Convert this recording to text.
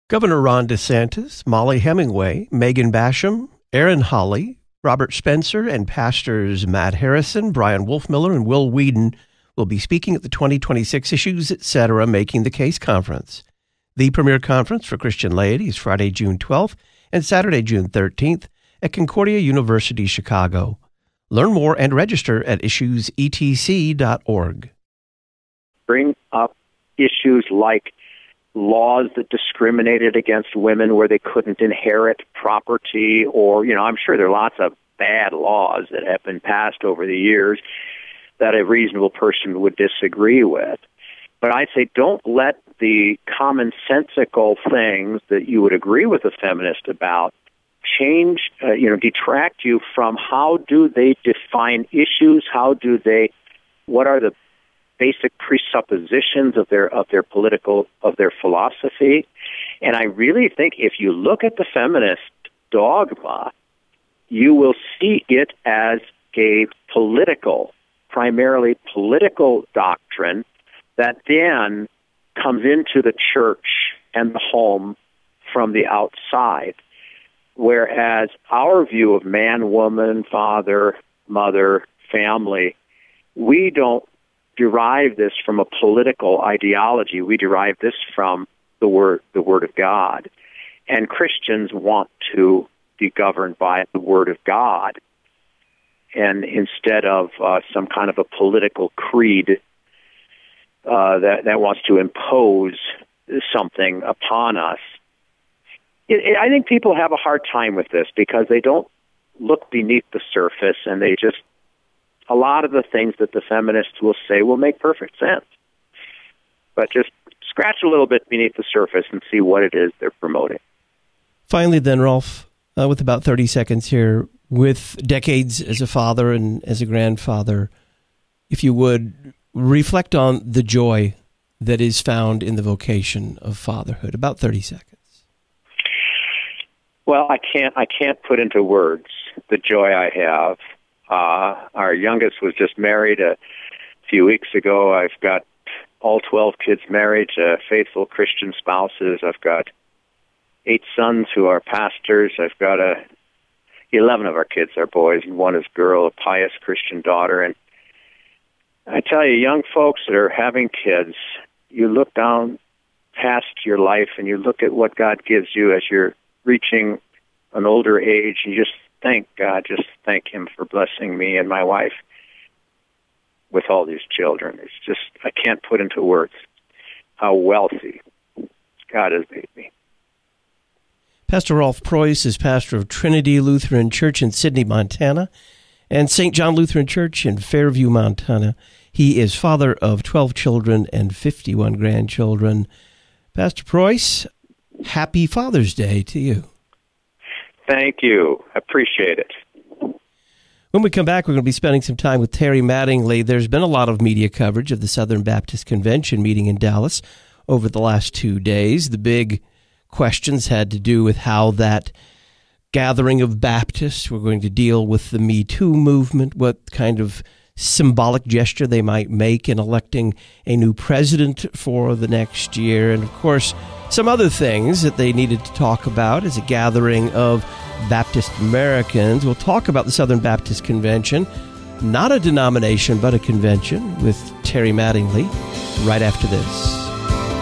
Governor Ron DeSantis, Molly Hemingway, Megan Basham, Aaron Hawley, Robert Spencer, and pastors Matt Harrison, Brian Wolfmiller, and Will Whedon will be speaking at the 2026 Issues Etc. Making the Case Conference. The premier conference for Christian laity is Friday, June 12th and Saturday, June 13th at Concordia University, Chicago. Learn more and register at issuesetc.org. Bring up issues like laws that discriminated against women where they couldn't inherit property, or, I'm sure there are lots of bad laws that have been passed over the years that a reasonable person would disagree with. But I'd say don't let the commonsensical things that you would agree with a feminist about detract you from how do they define issues, what are the basic presuppositions of their philosophy. And I really think if you look at the feminist dogma, you will see it as a primarily political doctrine that then comes into the church and the home from the outside. Whereas our view of man, woman, father, mother, family, we don't derive this from a political ideology. We derive this from the Word of God. And Christians want to be governed by the Word of God, and instead of some kind of a political creed that wants to impose something upon us. I think people have a hard time with this because they don't look beneath the surface, and a lot of the things that the feminists will say will make perfect sense. But just scratch a little bit beneath the surface and see what it is they're promoting. Finally then, Rolf, with about 30 seconds here, with decades as a father and as a grandfather, if you would, reflect on the joy that is found in the vocation of fatherhood. About 30 seconds. Well, I can't put into words the joy I have. Our youngest was just married a few weeks ago. I've got all 12 kids married to faithful Christian spouses. I've got 8 sons who are pastors. I've got 11 of our kids are boys, and 1 is girl, a pious Christian daughter. And I tell you, young folks that are having kids, you look down past your life and you look at what God gives you as you're reaching an older age, and you just thank God, just thank Him for blessing me and my wife with all these children. It's just, I can't put into words how wealthy God has made me. Pastor Rolf Preuss is pastor of Trinity Lutheran Church in Sidney, Montana, and St. John Lutheran Church in Fairview, Montana. He is father of 12 children and 51 grandchildren. Pastor Preuss, happy Father's Day to you. Thank you. Appreciate it. When we come back, we're going to be spending some time with Terry Mattingly. There's been a lot of media coverage of the Southern Baptist Convention meeting in Dallas over the last 2 days. The big questions had to do with how that gathering of Baptists were going to deal with the Me Too movement, what kind of symbolic gesture they might make in electing a new president for the next year, and of course some other things that they needed to talk about as a gathering of Baptist Americans. We'll talk about the Southern Baptist Convention, not a denomination but a convention, with Terry Mattingly right after this.